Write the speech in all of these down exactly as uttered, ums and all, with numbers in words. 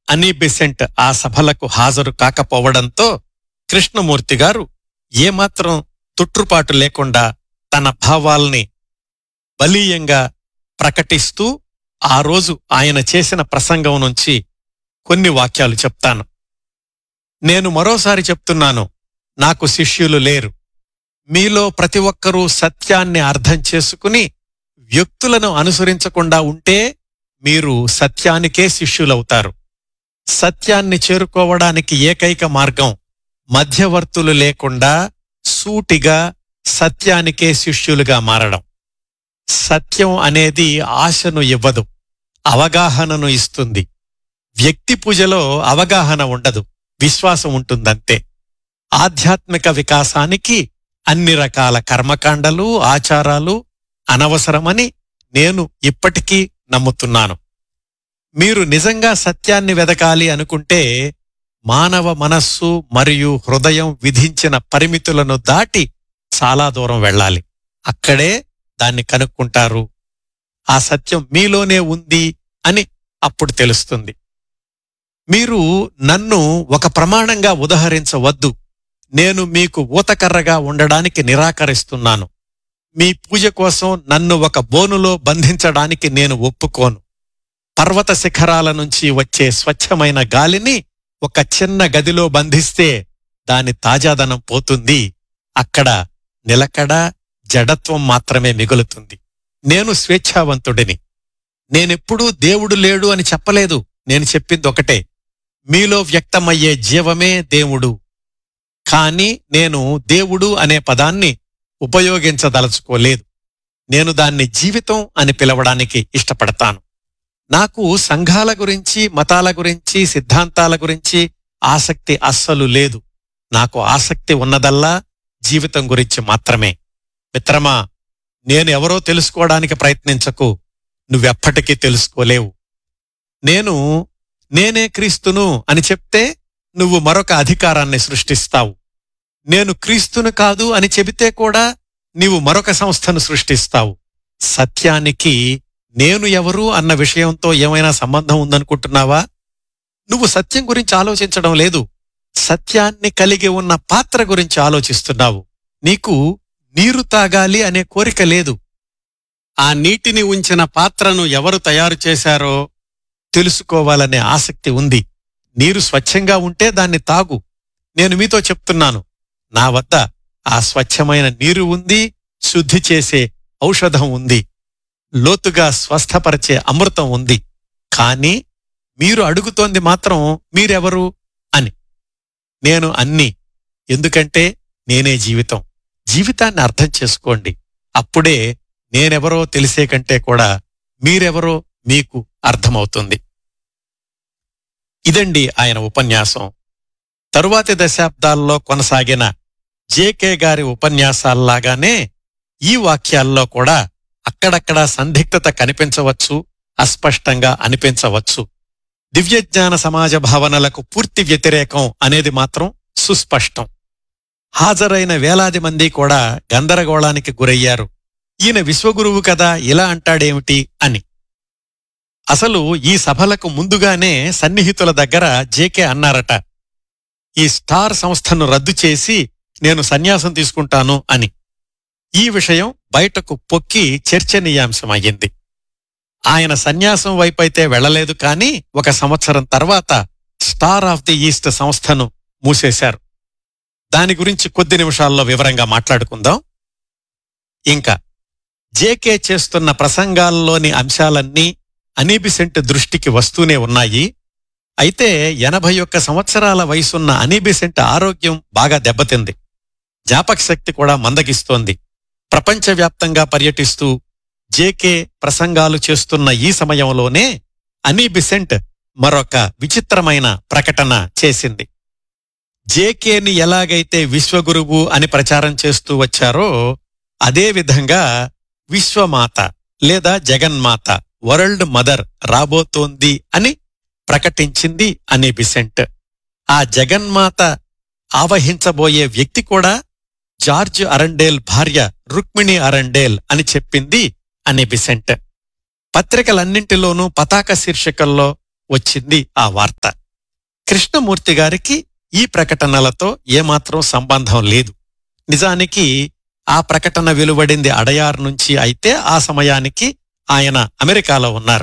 అనీ బెసెంట్ ఆ సభలకు హాజరు కాకపోవడంతో కృష్ణమూర్తి గారు ఏమాత్రం తుట్రుపాటు లేకుండా తన భావాల్ని బలీయంగా ప్రకటిస్తూ ఆ రోజు ఆయన చేసిన ప్రసంగం నుంచి కొన్ని వాక్యాలు చెప్తాను. నేను మరోసారి చెప్తున్నాను, నాకు శిష్యులు లేరు. మీలో ప్రతి ఒక్కరూ సత్యాన్ని అర్థం చేసుకుని వ్యక్తులను అనుసరించకుండా ఉంటే మీరు సత్యానికే శిష్యులవుతారు. సత్యాన్ని చేరుకోవడానికి ఏకైక మార్గం మధ్యవర్తులు లేకుండా సూటిగా సత్యానికే శిష్యులుగా మారడం. సత్యం అనేది ఆశను ఇవ్వదు, అవగాహనను ఇస్తుంది. వ్యక్తి పూజలో అవగాహన ఉండదు, విశ్వాసం ఉంటుందంతే. ఆధ్యాత్మిక వికాసానికి అన్ని రకాల కర్మకాండలు, ఆచారాలు అనవసరమని నేను ఇప్పటికీ నమ్ముతున్నాను. మీరు నిజంగా సత్యాన్ని వెదకాలి అనుకుంటే మానవ మనస్సు మరియు హృదయం విధించిన పరిమితులను దాటి చాలా దూరం వెళ్ళాలి. అక్కడే దాన్ని కనుక్కుంటారు. ఆ సత్యం మీలోనే ఉంది అని అప్పుడు తెలుస్తుంది. మీరు నన్ను ఒక ప్రమాణంగా ఉదహరించవద్దు. నేను మీకు ఊతకర్రగా ఉండడానికి నిరాకరిస్తున్నాను. మీ పూజ కోసం నన్ను ఒక బోనులో బంధించడానికి నేను ఒప్పుకోను. పర్వత శిఖరాల నుంచి వచ్చే స్వచ్ఛమైన గాలిని ఒక చిన్న గదిలో బంధిస్తే దాని తాజాదనం పోతుంది. అక్కడ నిలకడ, జడత్వం మాత్రమే మిగులుతుంది. నేను స్వేచ్ఛావంతుడిని. నేనెప్పుడూ దేవుడు లేడు అని చెప్పలేదు. నేను చెప్పింది ఒకటే, మీలో వ్యక్తమయ్యే జీవమే దేవుడు. కాని నేను దేవుడు అనే పదాన్ని ఉపయోగించదలుచుకోలేదు. నేను దాన్ని జీవితం అని పిలవడానికి ఇష్టపడతాను. నాకు సంఘాల గురించి, మతాల గురించి, సిద్ధాంతాల గురించి ఆసక్తి అస్సలు లేదు. నాకు ఆసక్తి ఉన్నదల్లా జీవితం గురించి మాత్రమే. మిత్రమా, నేనెవరో తెలుసుకోవడానికి ప్రయత్నించకు. నువ్వెప్పటికీ తెలుసుకోలేవు. నేను నేనే క్రీస్తును అని చెప్తే నువ్వు మరొక అధికారాన్ని సృష్టిస్తావు. నేను క్రీస్తును కాదు అని చెబితే కూడా నీవు మరొక సంస్థను సృష్టిస్తావు. సత్యానికి నేను ఎవరు అన్న విషయంతో ఏమైనా సంబంధం ఉందనుకుంటున్నావా? నువ్వు సత్యం గురించి ఆలోచించడం లేదు. సత్యాన్ని కలిగి ఉన్న పాత్ర గురించి ఆలోచిస్తున్నావు. నీకు నీరు తాగాలి అనే కోరిక లేదు. ఆ నీటిని ఉంచిన పాత్రను ఎవరు తయారు చేశారో తెలుసుకోవాలనే ఆసక్తి ఉంది. నీరు స్వచ్ఛంగా ఉంటే దాన్ని తాగు. నేను మీతో చెప్తున్నాను, నా వద్ద ఆ స్వచ్ఛమైన నీరు ఉంది, శుద్ధి చేసే ఔషధం ఉంది, లోతుగా స్వస్థపరిచే అమృతం ఉంది. కాని మీరు అడుగుతోంది మాత్రం మీరెవరు అని. నేను అన్నీ. ఎందుకంటే నేనే జీవితం. జీవితాన్ని అర్థం చేసుకోండి. అప్పుడే నేనెవరో తెలిసే కంటే కూడా మీరెవరో మీకు అర్థమవుతుంది. ఇదండి ఆయన ఉపన్యాసం. తరువాతి దశాబ్దాల్లో కొనసాగిన జేకే గారి ఉపన్యాసాల్లాగానే ఈ వాక్యాల్లో కూడా అక్కడక్కడా సందిగ్ధత కనిపించవచ్చు, అస్పష్టంగా అనిపించవచ్చు. దివ్యజ్ఞాన సమాజ భావనలకు పూర్తి వ్యతిరేకం అనేది మాత్రం సుస్పష్టం. హాజరైన వేలాది మంది కూడా గందరగోళానికి గురయ్యారు. ఈయన విశ్వగురువు కదా, ఇలా అంటాడేమిటి అని. అసలు ఈ సభలకు ముందుగానే సన్నిహితుల దగ్గర జేకే అన్నారట, ఈ స్టార్ సంస్థను రద్దు చేసి నేను సన్యాసం తీసుకుంటాను అని. ఈ విషయం బయటకు పొక్కి చర్చనీయాంశమయ్యింది. ఆయన సన్యాసం వైపైతే వెళ్లలేదు, కానీ ఒక సంవత్సరం తర్వాత స్టార్ ఆఫ్ ది ఈస్ట్ సంస్థను మూసేశారు. దాని గురించి కొద్ది నిమిషాల్లో వివరంగా మాట్లాడుకుందాం. ఇంకా జేకే చేస్తున్న ప్రసంగాల్లోని అంశాలన్నీ అనీ బెసెంట్ దృష్టికి వస్తూనే ఉన్నాయి. అయితే ఎనభై ఒక్క సంవత్సరాల వయసున్న అనీ బెసెంట్ ఆరోగ్యం బాగా దెబ్బతింది. జ్ఞాపకశక్తి కూడా మందగిస్తోంది. ప్రపంచవ్యాప్తంగా పర్యటిస్తూ జేకే ప్రసంగాలు చేస్తున్న ఈ సమయంలోనే అనీ బెసెంట్ మరొక విచిత్రమైన ప్రకటన చేసింది. జేకేని ఎలాగైతే విశ్వగురువు అని ప్రచారం చేస్తూ వచ్చారో అదేవిధంగా విశ్వమాత లేదా జగన్మాత, వరల్డ్ మదర్ రాబోతోంది అని ప్రకటించింది అనీ బెసెంట్. ఆ జగన్మాత ఆవహించబోయే వ్యక్తి కూడా జార్జ్ అరండేల్ భార్య రుక్మిణి అరండేల్ అని చెప్పింది అనీ బెసెంట్. పత్రికలన్నింటిలోనూ పతాక శీర్షికల్లో వచ్చింది ఆ వార్త. కృష్ణమూర్తి గారికి ఈ ప్రకటనలతో ఏమాత్రం సంబంధం లేదు. నిజానికి ఆ ప్రకటన వెలువడింది అడయార్ నుంచి అయితే ఆ సమయానికి ఆయన అమెరికాలో ఉన్నారు.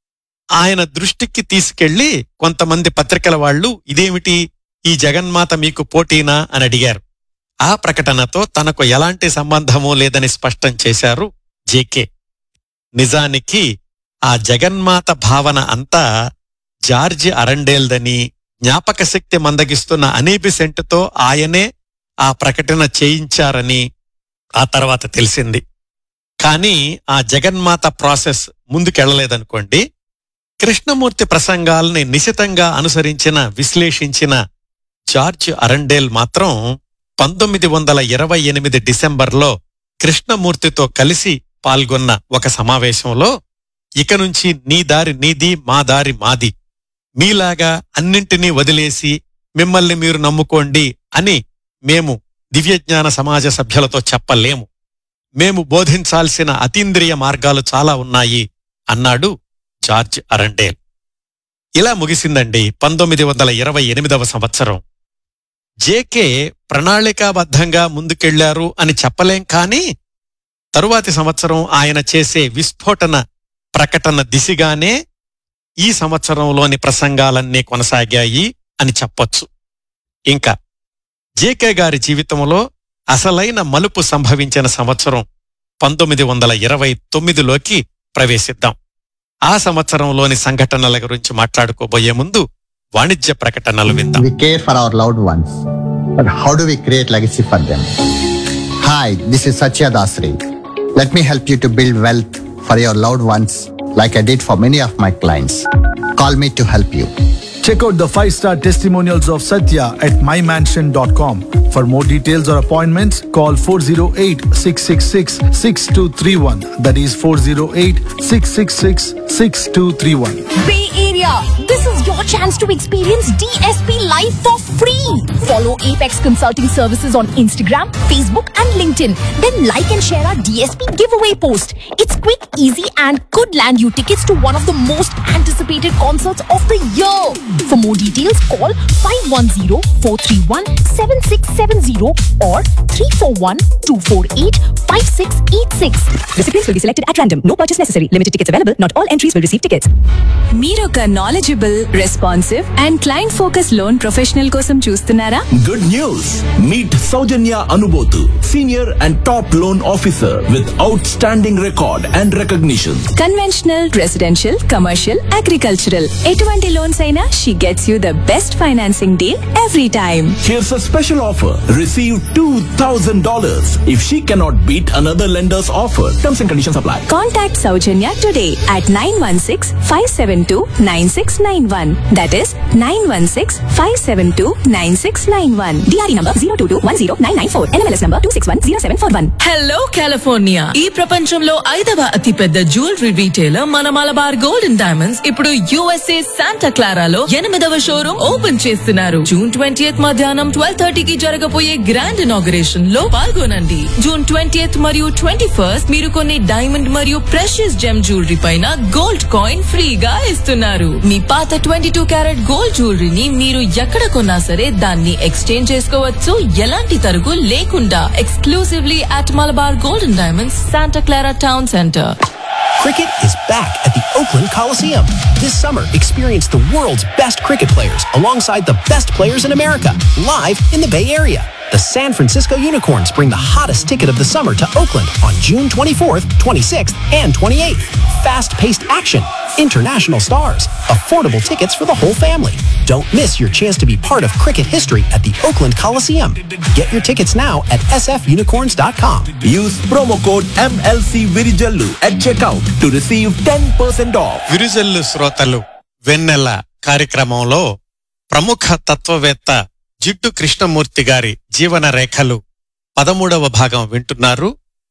ఆయన దృష్టికి తీసుకెళ్లి కొంతమంది పత్రికల వాళ్లు ఇదేమిటి, ఈ జగన్మాత మీకు పోటీనా అని అడిగారు. ఆ ప్రకటనతో తనకు ఎలాంటి సంబంధమూ లేదని స్పష్టం చేశారు జేకే. నిజానికి ఆ జగన్మాత భావన అంతా జార్జి అరండేల్దని, జ్ఞాపక శక్తి మందగిస్తున్న అనీబిసెంట్తో ఆయనే ఆ ప్రకటన చేయించారని ఆ తర్వాత తెలిసింది. కానీ ఆ జగన్మాత ప్రాసెస్ ముందుకెళ్లలేదనుకోండి. కృష్ణమూర్తి ప్రసంగాల్ని నిశితంగా అనుసరించిన, విశ్లేషించిన జార్జ్ అరండేల్ మాత్రం పంతొమ్మిది వందల ఇరవై ఎనిమిది డిసెంబర్లో కృష్ణమూర్తితో కలిసి పాల్గొన్న ఒక సమావేశంలో ఇక నుంచి నీ దారి నీది, మా దారి మాది, మీలాగా అన్నింటినీ వదిలేసి మిమ్మల్ని మీరు నమ్ముకోండి అని మేము దివ్యజ్ఞాన సమాజ సభ్యులతో చెప్పలేము. మేము బోధించాల్సిన అతీంద్రియ మార్గాలు చాలా ఉన్నాయి అన్నాడు జార్జ్ అరండేల్. ఇలా ముగిసిందండి పంతొమ్మిది వందల ఇరవై ఎనిమిదవ సంవత్సరం. జేకే ప్రణాళికాబద్ధంగా ముందుకెళ్లారు అని చెప్పలేం, కానీ తరువాతి సంవత్సరం ఆయన చేసే విస్ఫోటన ప్రకటన దిశగానే ఈ సంవత్సరంలోని ప్రసంగాలన్నీ కొనసాగాయి అని చెప్పొచ్చు. ఇంకా జేకే గారి జీవితంలో అసలైన మలుపు సంభవించిన సంవత్సరం పంతొమ్మిది వందల ఇరవై తొమ్మిదిలోకి ప్రవేశిద్దాం. ఆ సంవత్సరంలోని సంఘటనల గురించి మాట్లాడుకోబోయే ముందు వాణిజ్య ప్రకటనలు విందాం. We care for our loved ones, but how do we create legacy for them? Hi, this is Satya Dasri. Let me help you to build wealth for your loved ones like I did for many of my clients. Call me to help you. Check out the five-star testimonials of Satya at my mansion dot com. For more details or appointments, call four oh eight, six six six, six two three one. That is four oh eight, six six six, six two three one. Bay Area, this is your chance to experience D S P live for free. Follow Apex Consulting Services on Instagram, Facebook and LinkedIn. Then like and share our D S P giveaway post. It's quick, easy and could land you tickets to one of the most anticipated concerts of the year. For more details, call five one zero, four three one, seven six seven zero or three four one, two four eight, five six eight six. Recipients will be selected at random. No purchase necessary. Limited tickets available. Not all entries will receive tickets. మీరొక knowledgeable, responsive and client focus loan professional కోసం చూస్తున్నారా? Good news! Meet Saujanya Anubotu, senior and top loan officer with outstanding record and recognition. Conventional, residential, commercial, agricultural ఎటువంటి loans అయినా she gets you the best financing deal every time. Here's a special offer. Receive two thousand dollars if she cannot beat another lender's offer. Terms and conditions apply. Contact Saujanya today at nine one six, five seven two, nine six nine one. That is nine one six, five seven two, nine six nine one. D R E number zero two two one zero nine nine four. N M L S number two six one zero seven four one. Hello California, ఈ ప్రపంచంలో ఐదవ అతిపెద్ద jewellery retailer మన Malabar gold and diamonds ఇప్పుడు USA Santa క్లారాలో ఎనిమిదవ showroom open చేస్తున్నారు. June twentieth మధ్యాహ్నం twelve థర్టీకి జరగబోయే గ్రాండ్ ఇనాగరేషన్ లో పాల్గొనండి. జూన్ ట్వంటీయత్ మరియు ట్వంటీ ఫస్ట్ మీరు కొన్ని డైమండ్ మరియు ప్రెషియస్ జెమ్ జ్యువెలరీ పైన గోల్డ్ కాయిన్ ఫ్రీగా ఇస్తున్నారు. మీ పాత ట్వంటీ టూ క్యారెట్ గోల్డ్ జ్యువెలరీని మీరు ఎక్కడ కొన్నా సరే దాన్ని ఎక్స్చేంజ్ చేసుకోవచ్చు, ఎలాంటి తరుగు లేకుండా. Exclusively at Malabar gold and diamonds, Santa Clara town centre. Cricket is back at the Oakland Coliseum. This summer, experience the world's best cricket players alongside the best players in America, live in the Bay Area. The San Francisco Unicorns bring the hottest ticket of the summer to Oakland on June twenty-fourth, twenty-sixth, and twenty-eighth. Fast-paced action, international stars, affordable tickets for the whole family. Don't miss your chance to be part of cricket history at the Oakland Coliseum. Get your tickets now at s f unicorns dot com. Use promo code M L C Virijallu at checkout to receive ten percent off. Virujallu శ్రోతలు, వెన్నెల కార్యక్రమంలో ప్రముఖ తత్వవేత్త జిడ్డు కృష్ణమూర్తి గారి జీవన రేఖలు పదమూడవ భాగం వింటున్నారు.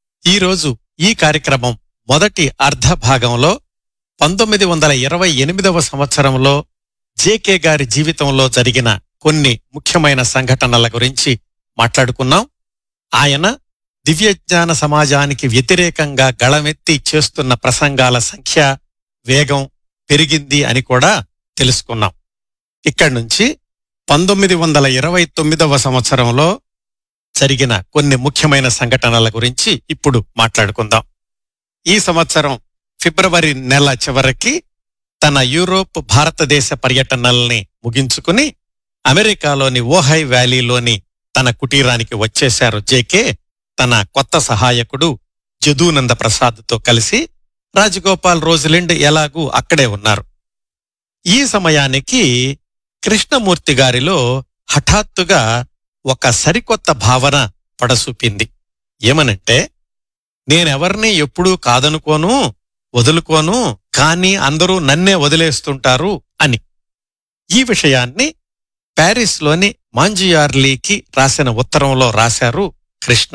ఈరోజు ఈ కార్యక్రమం మొదటి అర్ధ భాగంలో పంతొమ్మిది వందల ఇరవై ఎనిమిదవ సంవత్సరంలో జేకే గారి జీవితంలో జరిగిన కొన్ని ముఖ్యమైన సంఘటనల గురించి మాట్లాడుకున్నాం. ఆయన దివ్యజ్ఞాన సమాజానికి వ్యతిరేకంగా గళమెత్తి చేస్తున్న ప్రసంగాల సంఖ్య, వేగం పెరిగింది అని కూడా తెలుసుకున్నాం. ఇక్కడి నుంచి పంతొమ్మిది వందల ఇరవై తొమ్మిదవ సంవత్సరంలో జరిగిన కొన్ని ముఖ్యమైన సంఘటనల గురించి ఇప్పుడు మాట్లాడుకుందాం. ఈ సంవత్సరం ఫిబ్రవరి నెల చివరికి తన యూరోప్ భారతదేశ పర్యటనల్ని ముగించుకుని అమెరికాలోని ఓహై వ్యాలీలోని తన కుటీరానికి వచ్చేశారు జేకే తన కొత్త సహాయకుడు జదూనంద ప్రసాద్తో కలిసి. రాజగోపాల్ రోజలిండ్ ఎలాగూ అక్కడే ఉన్నారు. ఈ సమయానికి కృష్ణమూర్తి గారిలో హఠాత్తుగా ఒక సరికొత్త భావన పడసూపింది. ఏమనంటే, నేనెవర్నీ ఎప్పుడూ కాదనుకోను, వదులుకోను, కానీ అందరూ నన్నే వదిలేస్తుంటారు అని. ఈ విషయాన్ని ప్యారిస్లోని మాంజియార్లీకి రాసిన ఉత్తరంలో రాశారు కృష్ణ.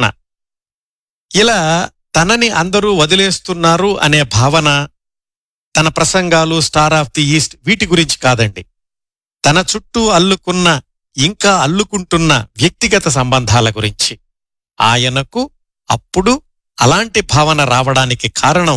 ఇలా తనని అందరూ వదిలేస్తున్నారు అనే భావన తన ప్రసంగాలు, స్టార్ ఆఫ్ ది ఈస్ట్ వీటి గురించి కాదండి. తన చుట్టూ అల్లుకున్న, ఇంకా అల్లుకుంటున్న వ్యక్తిగత సంబంధాల గురించి. ఆయనకు అప్పుడు అలాంటి భావన రావడానికి కారణం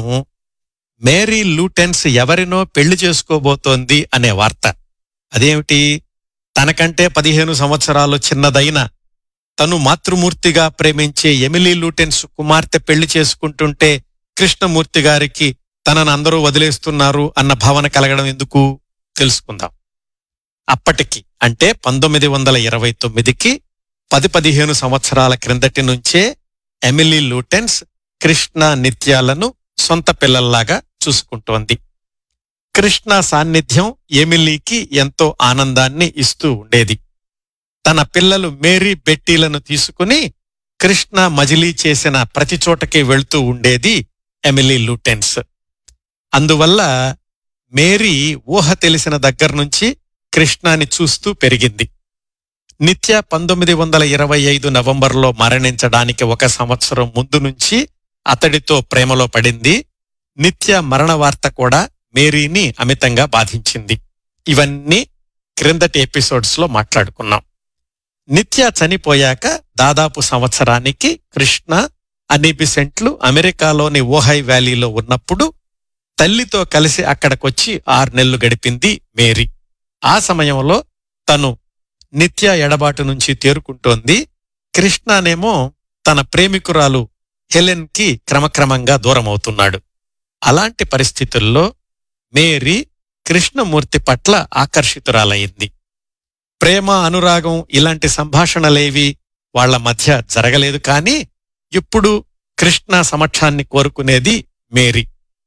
మేరీ లూటెన్స్ ఎవరినో పెళ్లి చేసుకోబోతోంది అనే వార్త. అదేమిటి? తనకంటే పదిహేను సంవత్సరాలు చిన్నదైన, తను మాతృమూర్తిగా ప్రేమించే ఎమిలీ లూటెన్స్ కుమార్తె పెళ్లి చేసుకుంటుంటే కృష్ణమూర్తి గారికి తనను అందరూ వదిలేస్తున్నారు అన్న భావన కలగడం ఎందుకు తెలుసుకుందాం. అప్పటికి అంటే పంతొమ్మిది వందల ఇరవై తొమ్మిదికి పది పదిహేను సంవత్సరాల క్రిందటి నుంచే ఎమిలీ లూటెన్స్ కృష్ణ నిత్యాలను సొంత పిల్లల్లాగా చూసుకుంటోంది. కృష్ణ సాన్నిధ్యం ఎమిలీకి ఎంతో ఆనందాన్ని ఇస్తూ ఉండేది. తన పిల్లలు మేరీ, బెట్టీలను తీసుకుని కృష్ణ మజిలీ చేసిన ప్రతి చోటకి వెళ్తూ ఉండేది ఎమిలీ లూటెన్స్. అందువల్ల మేరీ ఊహ తెలిసిన దగ్గర్నుంచి కృష్ణాని చూస్తూ పెరిగింది. నిత్య పంతొమ్మిది వందల ఇరవై ఐదు నవంబర్లో మరణించడానికి ఒక సంవత్సరం ముందు నుంచి అతడితో ప్రేమలో పడింది. నిత్య మరణ వార్త కూడా మేరీని అమితంగా బాధించింది. ఇవన్నీ క్రిందటి ఎపిసోడ్స్లో మాట్లాడుకున్నాం. నిత్య చనిపోయాక దాదాపు సంవత్సరానికి కృష్ణ అన్ని బిసెంట్లు అమెరికాలోని ఓహై వ్యాలీలో ఉన్నప్పుడు తల్లితో కలిసి అక్కడికొచ్చి ఆరు నెలలు గడిపింది మేరీ. ఆ సమయంలో తను నిత్య ఎడబాటు నుంచి తేరుకుంటోంది. కృష్ణనేమో తన ప్రేమికురాలు హెలెన్ కి క్రమక్రమంగా దూరమవుతున్నాడు. అలాంటి పరిస్థితుల్లో మేరీ కృష్ణమూర్తి పట్ల ఆకర్షితురాలయ్యింది. ప్రేమ, అనురాగం ఇలాంటి సంభాషణలేవి వాళ్ల మధ్య జరగలేదు. కానీ ఇప్పుడు కృష్ణ సమక్షాన్ని కోరుకునేది మేరీ.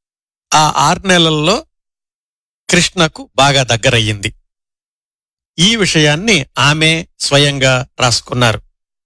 ఆ ఆరు నెలల్లో కృష్ణకు బాగా దగ్గరయ్యింది. ఈ విషయాన్ని ఆమె స్వయంగా రాసుకున్నారు.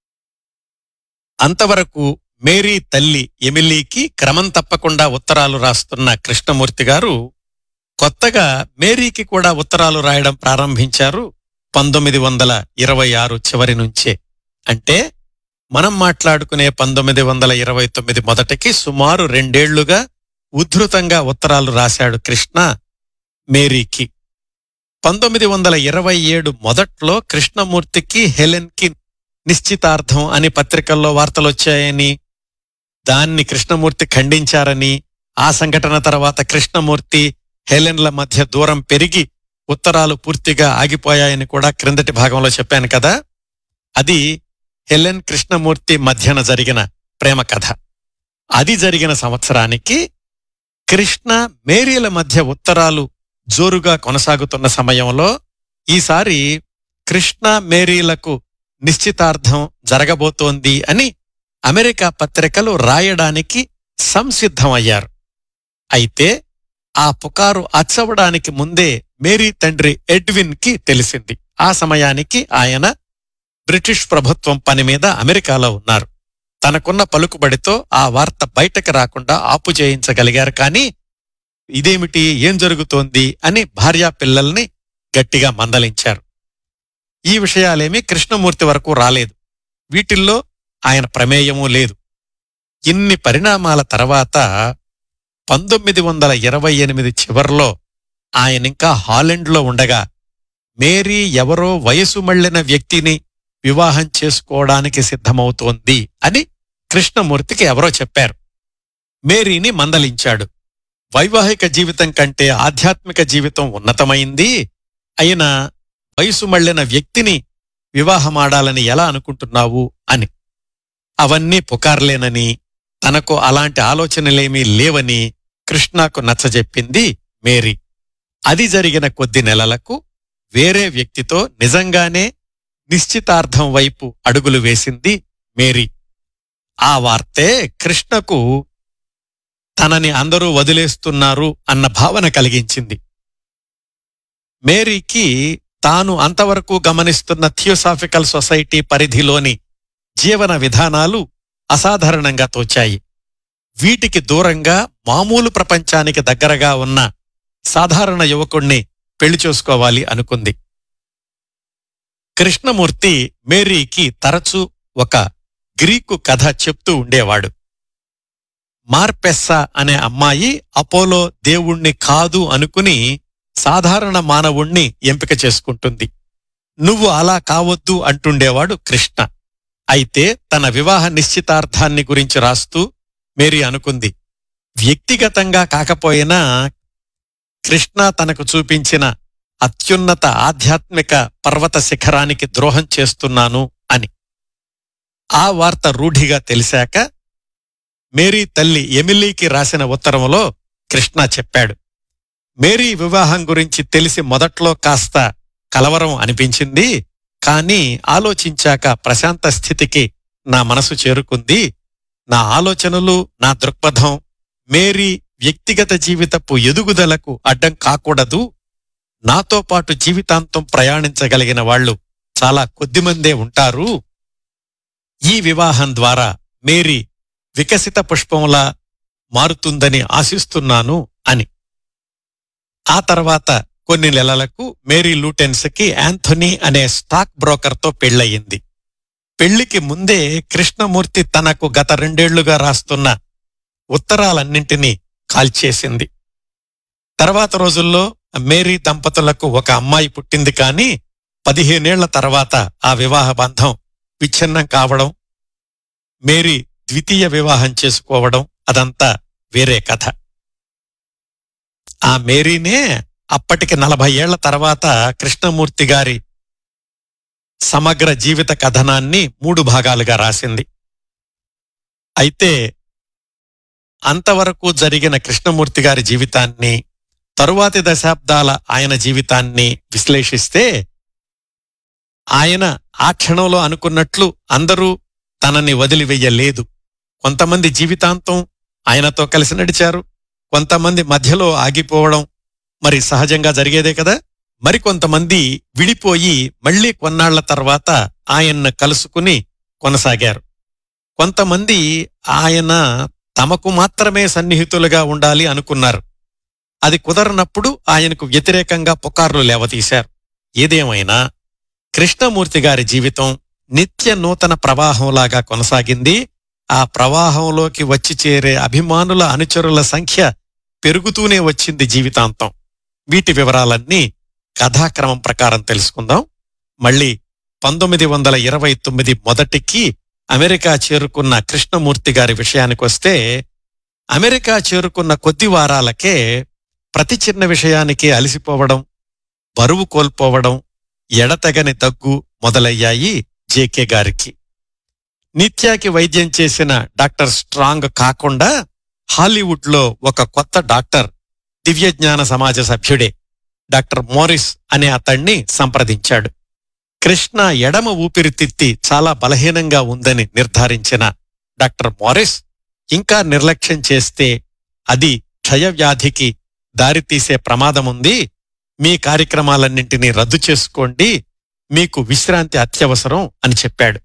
అంతవరకు మేరీ తల్లి ఎమిలీకి క్రమం తప్పకుండా ఉత్తరాలు రాస్తున్న కృష్ణమూర్తి గారు కొత్తగా మేరీకి కూడా ఉత్తరాలు రాయడం ప్రారంభించారు పంతొమ్మిది వందల ఇరవై ఆరు చివరి నుంచే. అంటే మనం మాట్లాడుకునే పంతొమ్మిది వందల ఇరవై తొమ్మిది మొదటికి సుమారు రెండేళ్లుగా ఉద్ధృతంగా ఉత్తరాలు రాశాడు కృష్ణ మేరీకి. పంతొమ్మిది వందల ఇరవై ఏడు మొదట్లో కృష్ణమూర్తికి హెలెన్కి నిశ్చితార్థం అని పత్రికల్లో వార్తలొచ్చాయని, దాన్ని కృష్ణమూర్తి ఖండించారని, ఆ సంఘటన తర్వాత కృష్ణమూర్తి హెలెన్ల మధ్య దూరం పెరిగి ఉత్తరాలు పూర్తిగా ఆగిపోయాయని కూడా క్రిందటి భాగంలో చెప్పాను కదా. అది హెలెన్ కృష్ణమూర్తి మధ్యన జరిగిన ప్రేమ కథ. అది జరిగిన సంవత్సరానికి కృష్ణ మేరీల మధ్య ఉత్తరాలు జోరుగా కొనసాగుతున్న సమయంలో ఈసారి కృష్ణ మేరీలకు నిశ్చితార్థం జరగబోతోంది అని అమెరికా పత్రికలు రాయడానికి సంసిద్ధమయ్యారు. అయితే ఆ పుకారు అచ్చవడానికి ముందే మేరీ తండ్రి ఎడ్విన్ కి తెలిసింది. ఆ సమయానికి ఆయన బ్రిటిష్ ప్రభుత్వం పని మీద అమెరికాలో ఉన్నారు. తనకున్న పలుకుబడితో ఆ వార్త బయటకు రాకుండా ఆపు చేయించగలిగారు. కానీ ఇదేమిటి, ఏం జరుగుతోంది అని భార్యా పిల్లల్ని గట్టిగా మందలించారు. ఈ విషయాలేమీ కృష్ణమూర్తి వరకు రాలేదు. వీటిల్లో ఆయన ప్రమేయమూ లేదు. ఇన్ని పరిణామాల తర్వాత పంతొమ్మిది వందల ఇరవై ఎనిమిది చివర్లో ఆయనింకా హాలెండ్లో ఉండగా మేరీ ఎవరో వయసు మళ్లిన వ్యక్తిని వివాహం చేసుకోవడానికి సిద్ధమవుతోంది అని కృష్ణమూర్తికి ఎవరో చెప్పారు. మేరీని మందలించాడు. వైవాహిక జీవితం కంటే ఆధ్యాత్మిక జీవితం ఉన్నతమైంది. అయినా వయసు మళ్లిన వ్యక్తిని వివాహమాడాలని ఎలా అనుకుంటున్నావు అని. అవన్నీ పుకార్లేనని, తనకు అలాంటి ఆలోచనలేమీ లేవని కృష్ణకు నచ్చజెప్పింది మేరీ. అది జరిగిన కొద్ది నెలలకు వేరే వ్యక్తితో నిజంగానే నిశ్చితార్థం వైపు అడుగులు వేసింది మేరీ. ఆ వార్తే కృష్ణకు తనని అందరూ వదిలేస్తున్నారు అన్న భావన కలిగించింది. మేరీకి తాను అంతవరకు గమనిస్తున్న థియోసాఫికల్ సొసైటీ పరిధిలోని జీవన విధానాలు అసాధారణంగా తోచాయి. వీటికి దూరంగా మామూలు ప్రపంచానికి దగ్గరగా ఉన్న సాధారణ యువకుణ్ణి పెళ్లి చేసుకోవాలి అనుకుంది. కృష్ణమూర్తి మేరీకి తరచూ ఒక గ్రీకు కథ చెప్తూ ఉండేవాడు. మార్పెస్సా అనే అమ్మాయి అపోలో దేవుణ్ణి కాదు అనుకుని సాధారణ మానవుణ్ణి ఎంపిక చేసుకుంటుంది. నువ్వు అలా కావద్దు అంటుండేవాడు కృష్ణ. అయితే తన వివాహ నిశ్చితార్థాన్ని గురించి రాస్తూ మేరీ అనుకుంది, వ్యక్తిగతంగా కాకపోయినా కృష్ణ తనకు చూపించిన అత్యున్నత ఆధ్యాత్మిక పర్వత శిఖరానికి ద్రోహం చేస్తున్నాను అని. ఆ వార్త రూఢిగా తెలిసాక మేరీ తల్లి ఎమిలీకి రాసిన ఉత్తరంలో కృష్ణ చెప్పాడు, మేరీ వివాహం గురించి తెలిసి మొదట్లో కాస్త కలవరం అనిపించింది, కాని ఆలోచించాక ప్రశాంత స్థితికి నా మనసు చేరుకుంది. నా ఆలోచనలు, నా దృక్పథం మేరీ వ్యక్తిగత జీవితపు ఎదుగుదలకు అడ్డం కాకూడదు. నాతో పాటు జీవితాంతం ప్రయాణించగలిగిన వాళ్లు చాలా కొద్దిమందే ఉంటారు. ఈ వివాహం ద్వారా మేరీ వికసిత పుష్పంలా మారుతుందని ఆశిస్తున్నాను అని. ఆ తర్వాత కొన్ని నెలలకు మేరీ లూటెన్స్కి యాంథోనీ అనే స్టాక్ బ్రోకర్తో పెళ్లయింది. పెళ్లికి ముందే కృష్ణమూర్తి తనకు గత రెండేళ్లుగా రాస్తున్న ఉత్తరాలన్నింటినీ కాల్చేసింది. తర్వాత రోజుల్లో మేరీ దంపతులకు ఒక అమ్మాయి పుట్టింది, కాని పదిహేనేళ్ల తర్వాత ఆ వివాహ బంధం విచ్ఛిన్నం కావడం, మేరీ ద్వితీయ వివాహం చేసుకోవడం అదంతా వేరే కథ. ఆ మేరీనే అప్పటికి నలభై ఏళ్ల తర్వాత కృష్ణమూర్తి గారి సమగ్ర జీవిత కథనాన్ని మూడు భాగాలుగా రాసింది. అయితే అంతవరకు జరిగిన కృష్ణమూర్తి గారి జీవితాన్ని, తరువాతి దశాబ్దాల ఆయన జీవితాన్ని విశ్లేషిస్తే ఆయన ఆ క్షణంలో అనుకున్నట్లు అందరూ తనని వదిలివెయ్యలేదు. కొంతమంది జీవితాంతం ఆయనతో కలిసి నడిచారు, కొంతమంది మధ్యలో ఆగిపోవడం మరి సహజంగా జరిగేదే కదా. మరికొంతమంది విడిపోయి మళ్లీ కొన్నాళ్ల తర్వాత ఆయన్ను కలుసుకుని కొనసాగారు. కొంతమంది ఆయన తమకు మాత్రమే సన్నిహితులుగా ఉండాలి అనుకున్నారు. అది కుదరనప్పుడు ఆయనకు వ్యతిరేకంగా పుకార్లు లేవతీశారు. ఏదేమైనా కృష్ణమూర్తి గారి జీవితం నిత్య నూతన ప్రవాహంలాగా కొనసాగింది. ఆ ప్రవాహంలోకి వచ్చి చేరే అభిమానుల, అనుచరుల సంఖ్య పెరుగుతూనే వచ్చింది జీవితాంతం. వీటి వివరాలన్నీ కథాక్రమం ప్రకారం తెలుసుకుందాం. మళ్ళీ పంతొమ్మిది వందల ఇరవై తొమ్మిది మొదటికి అమెరికా చేరుకున్న కృష్ణమూర్తి గారి విషయానికొస్తే, అమెరికా చేరుకున్న కొద్ది వారాలకే ప్రతి చిన్న విషయానికి అలసిపోవడం, బరువు కోల్పోవడం, ఎడతెగని దగ్గు మొదలయ్యాయి జేకే గారికి. నిత్యాకి వైద్యం చేసిన డాక్టర్ స్ట్రాంగ్ కాకుండా హాలీవుడ్లో ఒక కొత్త డాక్టర్, దివ్యజ్ఞాన సమాజ సభ్యుడే డాక్టర్ మోరిస్ అనే అతణ్ణి సంప్రదించాడు. కృష్ణ ఎడమ ఊపిరితిత్తి చాలా బలహీనంగా ఉందని నిర్ధారించిన డాక్టర్ మోరిస్, ఇంకా నిర్లక్ష్యం చేస్తే అది క్షయవ్యాధికి దారితీసే ప్రమాదముంది, మీ కార్యక్రమాలన్నింటినీ రద్దు చేసుకోండి, మీకు విశ్రాంతి అత్యవసరం అని చెప్పాడు.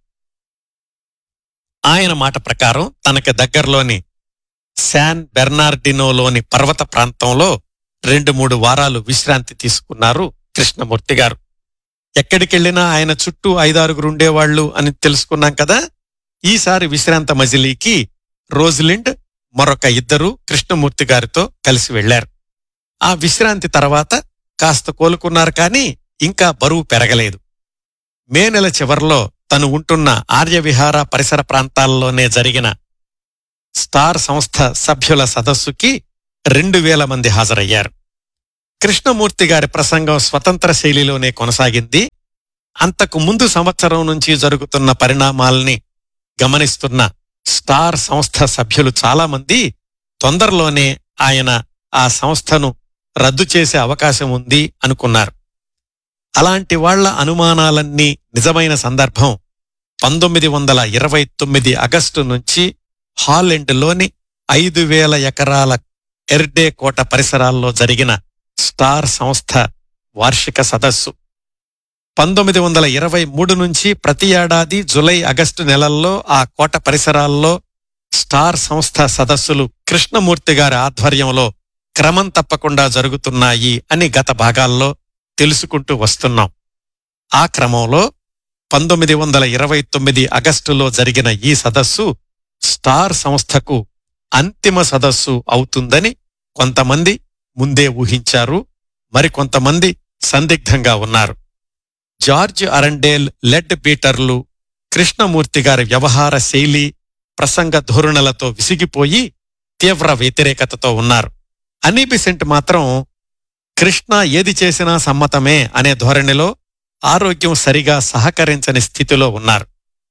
ఆయన మాట ప్రకారం తనకి దగ్గరలోని శాన్ బెర్నార్డినోలోని పర్వత ప్రాంతంలో రెండు మూడు వారాలు విశ్రాంతి తీసుకున్నారు కృష్ణమూర్తి గారు. ఎక్కడికెళ్లినా ఆయన చుట్టూ ఐదారుగురుండేవాళ్లు అని తెలుసుకున్నాం కదా. ఈసారి విశ్రాంత మజిలీకి రోజ్లిండ్ మరొక ఇద్దరు కృష్ణమూర్తి గారితో కలిసి వెళ్లారు. ఆ విశ్రాంతి తర్వాత కాస్త కోలుకున్నారు, కానీ ఇంకా బరువు పెరగలేదు. మే నెల చివర్లో తను ఉంటున్న ఆర్యవిహార పరిసర ప్రాంతాల్లోనే జరిగిన స్టార్ సంస్థ సభ్యుల సదస్సుకి రెండు వేల మంది హాజరయ్యారు. కృష్ణమూర్తి గారి ప్రసంగం స్వతంత్ర శైలిలోనే కొనసాగింది. అంతకు ముందు సంవత్సరం నుంచి జరుగుతున్న పరిణామాల్ని గమనిస్తున్న స్టార్ సంస్థ సభ్యులు చాలామంది తొందరలోనే ఆయన ఆ సంస్థను రద్దు చేసే అవకాశం ఉంది అనుకున్నారు. అలాంటి వాళ్ల అనుమానాలన్నీ నిజమైన సందర్భం పంతొమ్మిది వందల ఇరవై తొమ్మిది ఆగస్టు నుంచి హాలెండ్లోని ఐదు వేల ఎకరాల ఎర్డే కోట పరిసరాల్లో జరిగిన స్టార్ సంస్థ వార్షిక సదస్సు. పంతొమ్మిది వందల ఇరవై మూడు నుంచి ప్రతి ఏడాది జులై ఆగస్టు నెలల్లో ఆ కోట పరిసరాల్లో స్టార్ సంస్థ సదస్సులు కృష్ణమూర్తి గారి ఆధ్వర్యంలో క్రమం తప్పకుండా జరుగుతున్నాయి అని గత భాగాల్లో తెలుసుకుంటూ వస్తున్నాం. ఆ క్రమంలో పంతొమ్మిది వందల ఇరవై తొమ్మిది ఆగస్టులో జరిగిన ఈ సదస్సు స్టార్ సంస్థకు అంతిమ సదస్సు అవుతుందని కొంతమంది ముందే ఊహించారు, మరికొంతమంది సందిగ్ధంగా ఉన్నారు. జార్జ్ అరండేల్ లెడ్ పీటర్లు కృష్ణమూర్తి గారి వ్యవహార శైలి, ప్రసంగ ధోరణులతో విసిగిపోయి తీవ్ర వ్యతిరేకతతో ఉన్నారు. అనీ బెసెంట్ మాత్రం కృష్ణ ఏది చేసినా సమ్మతమే అనే ధోరణిలో ఆరోగ్యం సరిగా సహకరించని స్థితిలో ఉన్నారు.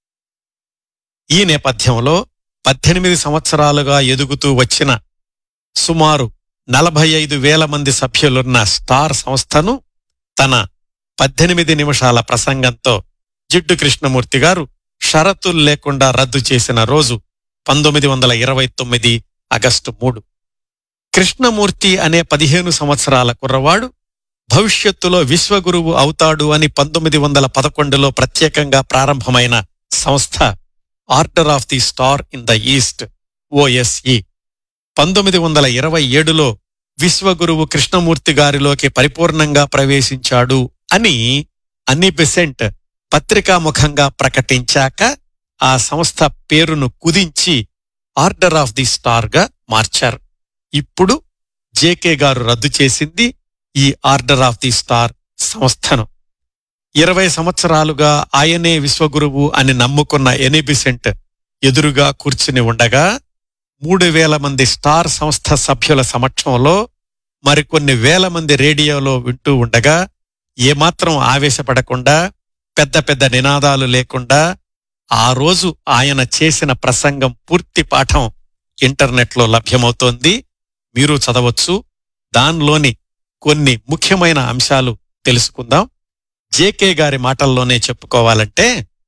ఈ నేపథ్యంలో పద్దెనిమిది సంవత్సరాలుగా ఎదుగుతూ వచ్చిన సుమారు నలభై ఐదు వేల మంది సభ్యులున్న స్టార్ సంస్థను తన పద్దెనిమిది నిమిషాల ప్రసంగంతో జిడ్డు కృష్ణమూర్తి గారు షరతులు లేకుండా రద్దు చేసిన రోజు పంతొమ్మిది వందల ఇరవై తొమ్మిది ఆగస్టు మూడు. కృష్ణమూర్తి అనే పదిహేను సంవత్సరాల కుర్రవాడు భవిష్యత్తులో విశ్వగురువు అవుతాడు అని పంతొమ్మిది వందల పదకొండులో ప్రత్యేకంగా ప్రారంభమైన సంస్థ order of the star in the east ఓఎస్ఈ పంతొమ్మిది వందల ఇరవై ఏడులో విశ్వగురువు కృష్ణమూర్తి గారిలోకి పరిపూర్ణంగా ప్రవేశించాడు అని అన్నీ బెసెంట్ పత్రికాముఖంగా ప్రకటించాక ఆ సంస్థ పేరును కుదించి ఆర్డర్ ఆఫ్ ది స్టార్ గా మార్చారు. ఇప్పుడు జేకే గారు రద్దు చేసింది ఈ ఆర్డర్ ఆఫ్ ది స్టార్ సంస్థను. ఇరవై సంవత్సరాలుగా ఆయనే విశ్వగురువు అని నమ్ముకున్న ఎనీ బెసెంట్ ఎదురుగా కూర్చుని ఉండగా మూడు వేల మంది స్టార్ సంస్థ సభ్యుల సమక్షంలో మరికొన్ని వేల మంది రేడియోలో వింటూ ఉండగా ఏమాత్రం ఆవేశపడకుండా, పెద్ద పెద్ద నినాదాలు లేకుండా ఆ రోజు ఆయన చేసిన ప్రసంగం పూర్తి పాఠం ఇంటర్నెట్లో లభ్యమవుతోంది. మీరు చదవచ్చు. దానిలోని కొన్ని ముఖ్యమైన అంశాలు తెలుసుకుందాం. జేకే గారి మాటల్లోనే చెప్పుకోవాలంటే,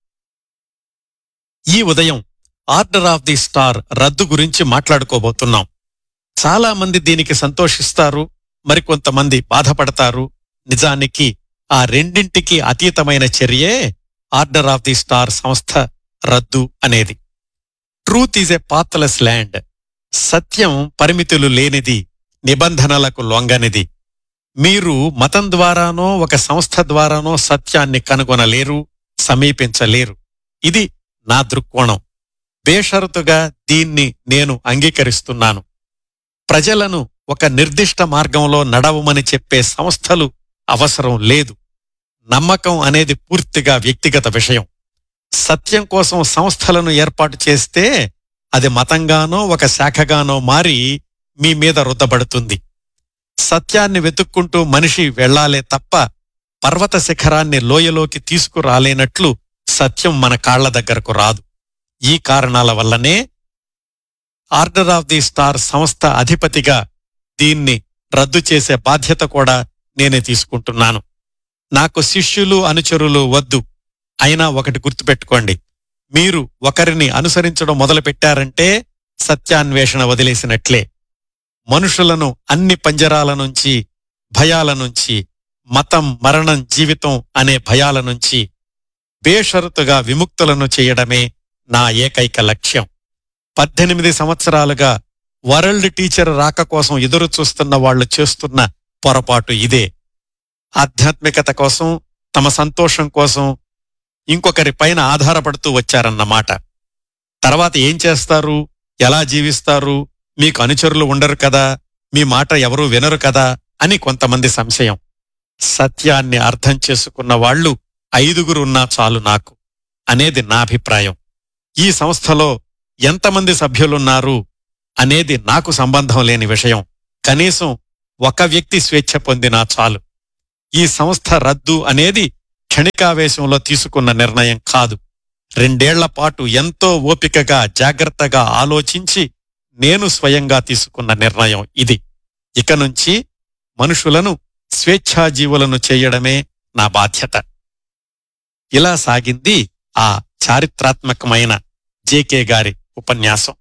ఈ ఉదయం ఆర్డర్ ఆఫ్ ది స్టార్ రద్దు గురించి మాట్లాడుకోబోతున్నాం. చాలా మంది దీనికి సంతోషిస్తారు, మరికొంతమంది బాధపడతారు. నిజానికి ఆ రెండింటికి అతీతమైన చర్యే ఆర్డర్ ఆఫ్ ది స్టార్ సంస్థ రద్దు అనేది. Truth is a pathless land. సత్యం పరిమితులు లేనిది, నిబంధనలకు లొంగనిది. మీరు మతం ద్వారానో ఒక సంస్థ ద్వారానో సత్యాన్ని కనుగొనలేరు, సమీపించలేరు. ఇది నా దృక్కోణం. బేషరతుగా దీన్ని నేను అంగీకరిస్తున్నాను. ప్రజలను ఒక నిర్దిష్ట మార్గంలో నడవమని చెప్పే సంస్థలు అవసరం లేదు. నమ్మకం అనేది పూర్తిగా వ్యక్తిగత విషయం. సత్యం కోసం సంస్థలను ఏర్పాటు చేస్తే అది మతంగానో ఒక శాఖగానో మారి మీ మీద రుద్దబడుతుంది. సత్యాన్ని వెతుక్కుంటూ మనిషి వెళ్లాలే తప్ప పర్వత శిఖరాన్ని లోయలోకి తీసుకురాలేనట్లు సత్యం మన కాళ్ల దగ్గరకు రాదు. ఈ కారణాల వల్లనే ఆర్డర్ ఆఫ్ ది స్టార్ సంస్థ అధిపతిగా దీన్ని రద్దు చేసే బాధ్యత కూడా నేనే తీసుకుంటున్నాను. నాకు శిష్యులు అనుచరులు వద్దు. అయినా ఒకటి గుర్తుపెట్టుకోండి, మీరు ఒకరిని అనుసరించడం మొదలుపెట్టారంటే సత్యాన్వేషణ వదిలేసినట్లే. మనుషులను అన్ని పంజరాల నుంచి, భయాల నుంచి, మతం, మరణం, జీవితం అనే భయాల నుంచి బేషరతుగా విముక్తులను చేయడమే నా ఏకైక లక్ష్యం. పద్దెనిమిది సంవత్సరాలుగా వరల్డ్ టీచర్ రాక కోసం ఎదురు చూస్తున్న వాళ్లు చేస్తున్న పొరపాటు ఇదే. ఆధ్యాత్మికత కోసం, తమ సంతోషం కోసం ఇంకొకరి పైన ఆధారపడుతూ వచ్చారన్నమాట. తర్వాత ఏం చేస్తారు, ఎలా జీవిస్తారు, మీకు అనుచరులు ఉండరు కదా, మీ మాట ఎవరూ వినరు కదా అని కొంతమంది సంశయం. సత్యాన్ని అర్థం చేసుకున్న వాళ్లు ఐదుగురున్నా చాలు నాకు అనేది నా అభిప్రాయం. ఈ సంస్థలో ఎంతమంది సభ్యులున్నారు అనేది నాకు సంబంధం లేని విషయం. కనీసం ఒక వ్యక్తి స్వేచ్ఛ పొందినా చాలు. ఈ సంస్థ రద్దు అనేది క్షణికావేశంలో తీసుకున్న నిర్ణయం కాదు. రెండేళ్ల పాటు ఎంతో ఓపికగా జాగ్రత్తగా ఆలోచించి నేను స్వయంగా తీసుకున్న నిర్ణయం ఇది. ఇక నుంచి మనుషులను స్వేచ్ఛాజీవులను చేయడమే నా బాధ్యత. ఇలా సాగింది ఆ చారిత్రాత్మకమైన జేకే గారి ఉపన్యాసం.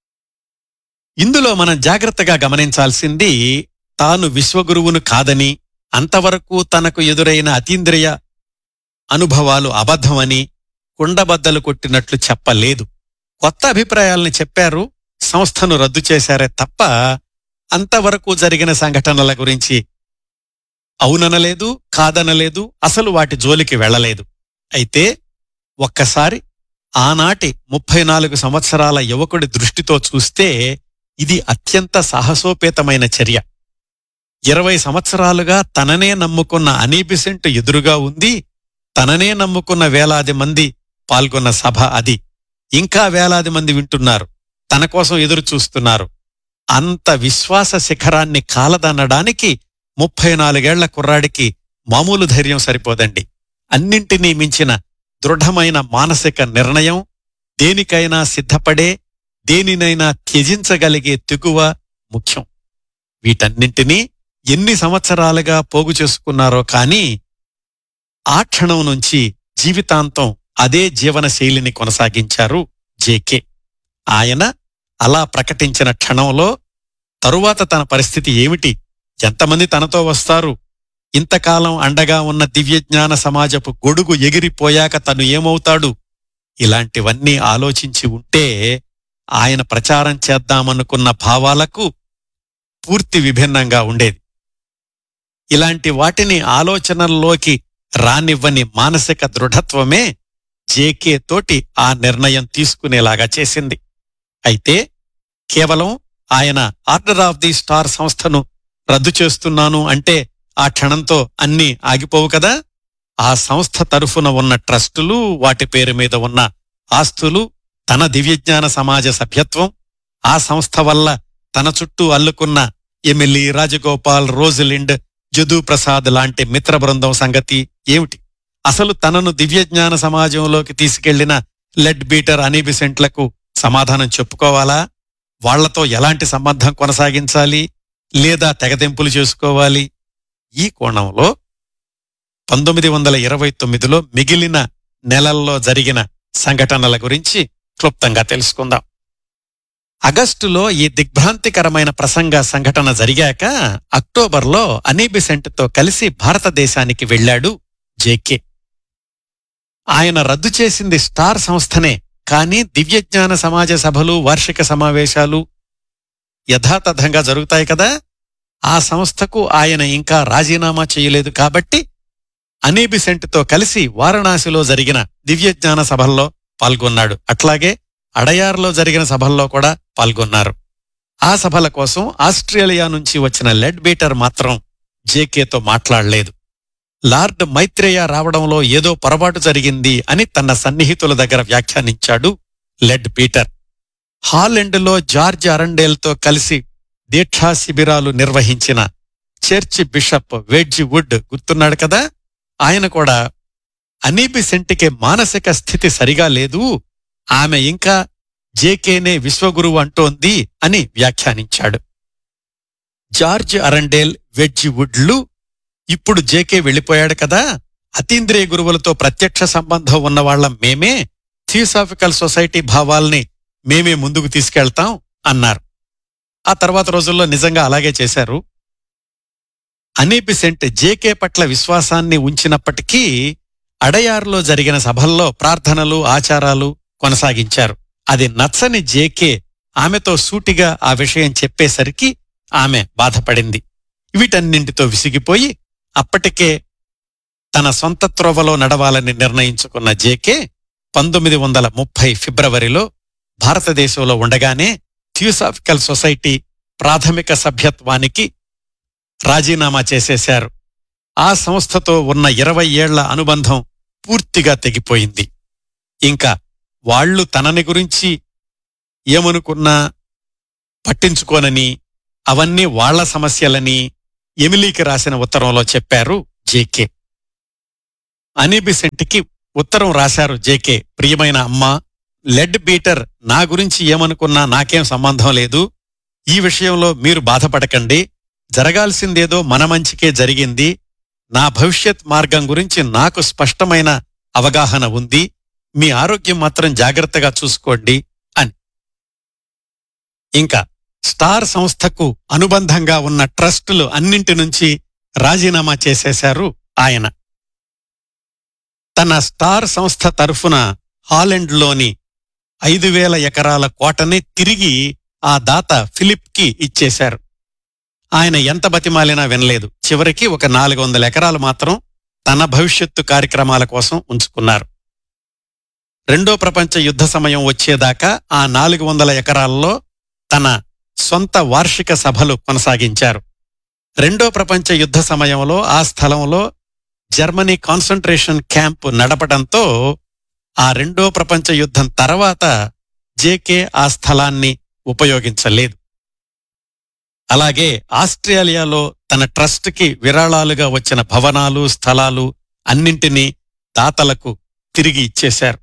ఇందులో మనం జాగ్రత్తగా గమనించాల్సింది, తాను విశ్వగురువును కాదని, అంతవరకు తనకు ఎదురైన అతీంద్రియ అనుభవాలు అబద్ధమని కుండబద్దలు కొట్టినట్లు చెప్పలేదు. కొత్త అభిప్రాయాల్ని చెప్పారు, సంస్థను రద్దు చేశారే తప్ప అంతవరకు జరిగిన సంఘటనల గురించి అవుననలేదు, కాదనలేదు, అసలు వాటి జోలికి వెళ్లలేదు. అయితే ఒక్కసారి ఆనాటి ముప్పై నాలుగు సంవత్సరాల యువకుడి దృష్టితో చూస్తే ఇది అత్యంత సాహసోపేతమైన చర్య. ఇరవై సంవత్సరాలుగా తననే నమ్ముకున్న అనీ బెసెంట్ ఎదురుగా ఉంది. తననే నమ్ముకున్న వేలాది మంది పాల్గొన్న సభ అది. ఇంకా వేలాది మంది వింటున్నారు, తన కోసం ఎదురు చూస్తున్నారు. అంత విశ్వాస శిఖరాన్ని కాలదన్నడానికి ముప్పై నాలుగేళ్ల కుర్రాడికి మామూలు ధైర్యం సరిపోదండి. అన్నింటినీ మించిన దృఢమైన మానసిక నిర్ణయం, దేనికైనా సిద్ధపడే, దేనినైనా త్యజించగలిగే తెగువ ముఖ్యం. వీటన్నింటినీ ఎన్ని సంవత్సరాలుగా పోగు చేసుకున్నారో కాని ఆ క్షణం నుంచి జీవితాంతం అదే జీవన శైలిని కొనసాగించారు జేకే. ఆయన అలా ప్రకటించిన క్షణంలో తరువాత తన పరిస్థితి ఏమిటి, ఎంతమంది తనతో వస్తారు, ఇంతకాలం అండగా ఉన్న దివ్యజ్ఞాన సమాజపు గొడుగు ఎగిరిపోయాక తను ఏమవుతాడు, ఇలాంటివన్నీ ఆలోచించి ఉంటే ఆయన ప్రచారం చేద్దామనుకున్న భావాలకు పూర్తి విభిన్నంగా ఉండేది. ఇలాంటి వాటిని ఆలోచనల్లోకి రానివ్వని మానసిక దృఢత్వమే జేకే తోటి ఆ నిర్ణయం తీసుకునేలాగా చేసింది. అయితే కేవలం ఆయన ఆర్డర్ ఆఫ్ ది స్టార్ సంస్థను రద్దు చేస్తున్నాను అంటే ఆ క్షణంతో అన్నీ ఆగిపోవు కదా. ఆ సంస్థ తరఫున ఉన్న ట్రస్టులు, వాటి పేరు మీద ఉన్న ఆస్తులు, తన దివ్యజ్ఞాన సమాజ సభ్యత్వం, ఆ సంస్థ వల్ల తన చుట్టూ అల్లుకున్న ఎమిలీ, రాజగోపాల్, రోజలిండ్, జదు ప్రసాద్ లాంటి మిత్ర బృందం సంగతి ఏమిటి, అసలు తనను దివ్యజ్ఞాన సమాజంలోకి తీసుకెళ్లిన లెడ్ బీటర్, అనీ బెసెంట్లకు సమాధానం చెప్పుకోవాలా, వాళ్లతో ఎలాంటి సంబంధం కొనసాగించాలి లేదా తెగదెంపులు చేసుకోవాలి. ఈ కోణంలో పంతొమ్మిది వందల ఇరవై తొమ్మిదిలో మిగిలిన నెలల్లో జరిగిన సంఘటనల గురించి క్లుప్తంగా తెలుసుకుందాం. ఆగస్టులో ఈ దిగ్భ్రాంతికరమైన ప్రసంగ సంఘటన జరిగాక అక్టోబర్లో అనీ బెసెంట్తో కలిసి భారతదేశానికి వెళ్లాడు జేకే. ఆయన రద్దు చేసింది స్టార్ సంస్థనే, కానీ దివ్యజ్ఞాన సమాజ సభలు, వార్షిక సమావేశాలు యథాతథంగా జరుగుతాయి కదా. ఆ సంస్థకు ఆయన ఇంకా రాజీనామా చేయలేదు కాబట్టి అనీ బెసెంట్తో కలిసి వారణాసిలో జరిగిన దివ్యజ్ఞాన సభల్లో పాల్గొన్నాడు. అట్లాగే అడయార్లో జరిగిన సభల్లో కూడా పాల్గొన్నారు. ఆ సభల కోసం ఆస్ట్రేలియా నుంచి వచ్చిన లెడ్ బీటర్ మాత్రం జేకేతో మాట్లాడలేదు. లార్డ్ మైత్రేయ రావడంలో ఏదో పొరపాటు జరిగింది అని తన సన్నిహితుల దగ్గర వ్యాఖ్యానించాడు లెడ్ బీటర్. హాలెండ్లో జార్జ్ అరండేల్తో కలిసి దీక్షా శిబిరాలు నిర్వహించిన చర్చి బిషప్ వెడ్జి వుడ్ గుర్తున్నాడు కదా. ఆయన కూడా అనీ బెసెంట్కి మానసిక స్థితి సరిగా లేదు, ఆమె ఇంకా జేకేనే విశ్వగురువు అంటోంది అని వ్యాఖ్యానించాడు. జార్జ్ అరండేల్, వెడ్జి వుడ్లు ఇప్పుడు జేకే వెళ్ళిపోయాడు కదా, అతీంద్రియ గురువులతో ప్రత్యక్ష సంబంధం ఉన్నవాళ్లం మేమే, థియోసాఫికల్ సొసైటీ భావాల్ని మేమే ముందుకు తీసుకెళ్తాం అన్నారు. ఆ తర్వాత రోజుల్లో నిజంగా అలాగే చేశారు. అనీ బెసెంట్ జేకే పట్ల విశ్వాసాన్ని ఉంచినప్పటికీ అడయార్లో జరిగిన సభల్లో ప్రార్థనలు, ఆచారాలు కొనసాగించారు. అది నచ్చని జేకే ఆమెతో సూటిగా ఆ విషయం చెప్పేసరికి ఆమె బాధపడింది. వీటన్నింటితో విసిగిపోయి అప్పటికే తన సొంత త్రోవలో నడవాలని నిర్ణయించుకున్న జేకే పంతొమ్మిది వందల ముప్పై ఫిబ్రవరిలో భారతదేశంలో ఉండగానే థియోసాఫికల్ సొసైటీ ప్రాథమిక సభ్యత్వానికి రాజీనామా చేసేశారు. ఆ సంస్థతో ఉన్న ఇరవై ఏళ్ల అనుబంధం పూర్తిగా తెగిపోయింది. ఇంకా వాళ్లు తనని గురించి ఏమనుకున్నా పట్టించుకోనని, అవన్నీ వాళ్ల సమస్యలని, ఎమిలీకి రాసిన ఉత్తరంలో చెప్పారు జేకే. అనీ బిసెంట్కి ఉత్తరం రాశారు జేకే. ప్రియమైన అమ్మా, లెడ్ బీటర్ నా గురించి ఏమనుకున్నా నాకేం సంబంధం లేదు. ఈ విషయంలో మీరు బాధపడకండి. జరగాల్సిందేదో మన మంచికే జరిగింది. నా భవిష్యత్ మార్గం గురించి నాకు స్పష్టమైన అవగాహన ఉంది. మీ ఆరోగ్యం మాత్రం జాగ్రత్తగా చూసుకోండి అని. ఇంకా స్టార్ సంస్థకు అనుబంధంగా ఉన్న ట్రస్టులు అన్నింటి నుంచి రాజీనామా చేసేశారు ఆయన. తన స్టార్ సంస్థ తరఫున హాలెండ్లోని ఐదు వేల ఎకరాల కోటని తిరిగి ఆ దాత ఫిలిప్కి ఇచ్చేశారు. ఆయన ఎంత బతిమాలినా వినలేదు. చివరికి ఒక నాలుగు వందల ఎకరాలు మాత్రం తన భవిష్యత్తు కార్యక్రమాల కోసం ఉంచుకున్నారు. రెండో ప్రపంచ యుద్ధ సమయం వచ్చేదాకా ఆ నాలుగు వందల ఎకరాల్లో తన సొంత వార్షిక సభలు కొనసాగించారు. రెండో ప్రపంచ యుద్ధ సమయంలో ఆ స్థలంలో జర్మనీ కాన్సంట్రేషన్ క్యాంపు నడపడంతో ఆ రెండో ప్రపంచ యుద్ధం తర్వాత జేకే ఆ స్థలాన్ని ఉపయోగించలేదు. అలాగే ఆస్ట్రేలియాలో తన ట్రస్ట్కి విరాళాలుగా వచ్చిన భవనాలు, స్థలాలు అన్నింటినీ దాతలకు తిరిగి ఇచ్చేశారు.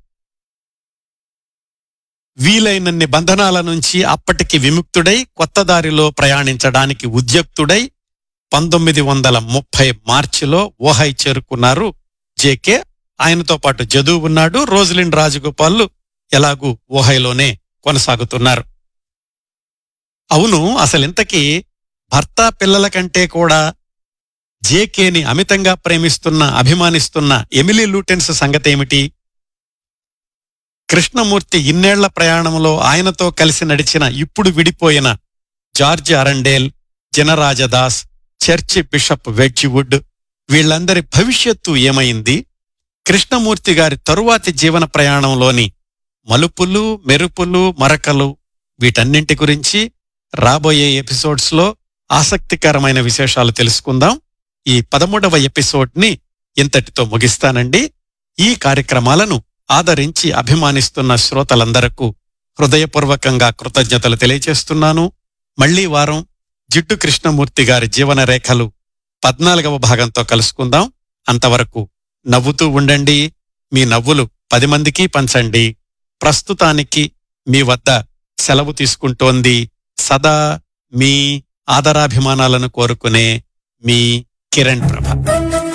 వీలైనన్ని బంధనాల నుంచి అప్పటికి విముక్తుడై కొత్త దారిలో ప్రయాణించడానికి ఉద్యుక్తుడై పంతొమ్మిది వందల ముప్పై మార్చిలో ఓహై చేరుకున్నారు జేకే. ఆయనతో పాటు జదు ఉన్నాడు. రోజలిండ్ రాజగోపాల్ ఎలాగూ ఓహైలోనే కొనసాగుతున్నారు. అవును, అసలింతకీ భర్త పిల్లల కంటే కూడా జేకేని అమితంగా ప్రేమిస్తున్న, అభిమానిస్తున్న ఎమిలీ లూటెన్స్ సంగతేమిటి? కృష్ణమూర్తి ఇన్నేళ్ల ప్రయాణంలో ఆయనతో కలిసి నడిచిన, ఇప్పుడు విడిపోయిన జార్జ్ అరండేల్, జనరాజదాస్, చర్చి బిషప్ వెడ్జ్వుడ్ వీళ్లందరి భవిష్యత్తు ఏమైంది? కృష్ణమూర్తి గారి తరువాతి జీవన ప్రయాణంలోని మలుపులు, మెరుపులు, మరకలు వీటన్నింటి గురించి రాబోయే ఎపిసోడ్స్లో ఆసక్తికరమైన విశేషాలు తెలుసుకుందాం. ఈ పదమూడవ ఎపిసోడ్ని ఇంతటితో ముగిస్తానండి. ఈ కార్యక్రమాలను ఆదరించి అభిమానిస్తున్న శ్రోతలందరకు హృదయపూర్వకంగా కృతజ్ఞతలు తెలియజేస్తున్నాను. మళ్లీ వారం జిడ్డు కృష్ణమూర్తి గారి జీవన రేఖలు పద్నాలుగవ భాగంతో కలుసుకుందాం. అంతవరకు నవ్వుతూ ఉండండి. మీ నవ్వులు పది మందికి పంచండి. ప్రస్తుతానికి మీ వద్ద సెలవు తీసుకుంటోంది సదా మీ ఆదరాభిమానాలను కోరుకునే మీ కిరణ్ ప్రభ.